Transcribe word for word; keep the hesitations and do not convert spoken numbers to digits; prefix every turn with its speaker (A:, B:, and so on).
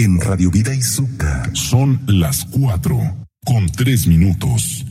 A: En Radio Vida y Zucca
B: son las cuatro con tres minutos.